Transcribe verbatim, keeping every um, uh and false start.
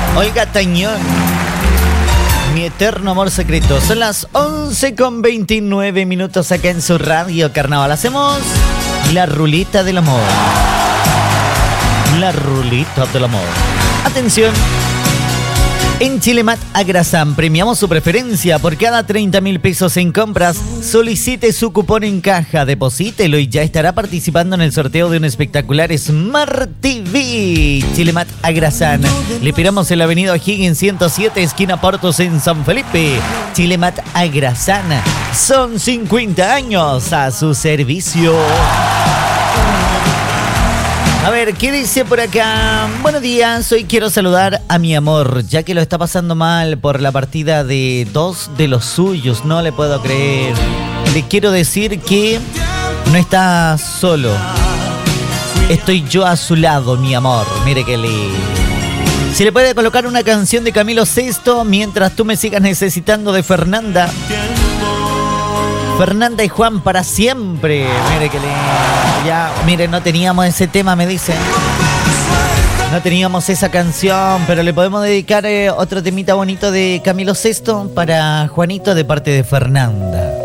Olga Tañón. Mi eterno amor secreto. Son las once con veintinueve minutos acá en su radio Carnaval. Hacemos la rulita del amor. La rulita del amor. Atención. En Chilemat Agrasan premiamos su preferencia por cada treinta mil pesos en compras. Solicite su cupón en caja, deposítelo y ya estará participando en el sorteo de un espectacular Smart T V. Chilemat Agrasan. Le esperamos en la avenida O'Higgins ciento siete, esquina Portos en San Felipe. Chilemat Agrasan. Son cincuenta años a su servicio. A ver, ¿qué dice por acá? Buenos días, hoy quiero saludar a mi amor, ya que lo está pasando mal por la partida de dos de los suyos, no le puedo creer. Le quiero decir que no está solo, estoy yo a su lado, mi amor, mire que lindo. Si le puede colocar una canción de Camilo Sesto mientras tú me sigas necesitando de Fernanda. Fernanda y Juan para siempre. Mire que lindo. Ya, mire, no teníamos ese tema, me dicen. No teníamos esa canción, pero le podemos dedicar eh, otro temita bonito de Camilo Sesto para Juanito de parte de Fernanda.